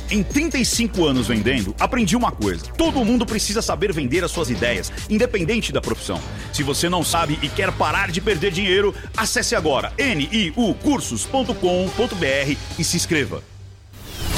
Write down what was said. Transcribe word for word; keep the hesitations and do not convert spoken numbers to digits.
Em trinta e cinco anos vendendo, aprendi uma coisa. Todo mundo precisa saber vender as suas ideias, independente da profissão. Se você não sabe e quer parar de perder dinheiro, acesse agora N I U cursos ponto com ponto B R e se inscreva.